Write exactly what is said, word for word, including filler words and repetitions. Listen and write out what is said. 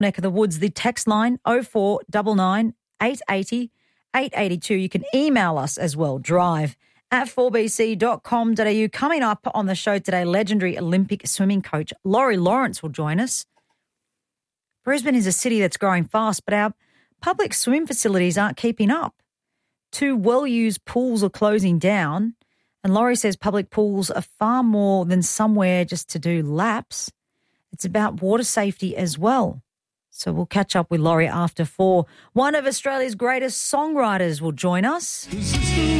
neck of the woods, the text line oh four nine nine, eight eight oh, eight eight two. You can email us as well, drive at four b c dot com dot a u. Coming up on the show today, legendary Olympic swimming coach Laurie Lawrence will join us. Brisbane is a city that's growing fast, but our public swim facilities aren't keeping up. Two well-used pools are closing down, and Laurie says public pools are far more than somewhere just to do laps. It's about water safety as well. So we'll catch up with Laurie after four. One of Australia's greatest songwriters will join us.